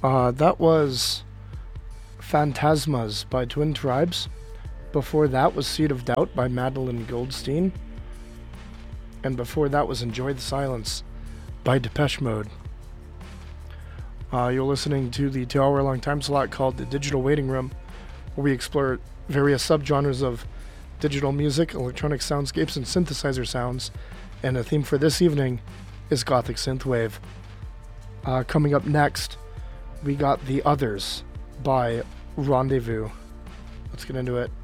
That was Phantasmas by Twin Tribes. Before that was Seed of Doubt by Madeline Goldstein. And before that was Enjoy the Silence by Depeche Mode. You're listening to the 2-hour-long time slot called The Digital Waiting Room, where we explore various subgenres of digital music, electronic soundscapes, and synthesizer sounds. And the theme for this evening is Gothic Synthwave. Coming up next, we got The Others by Rendezvous. Let's get into it.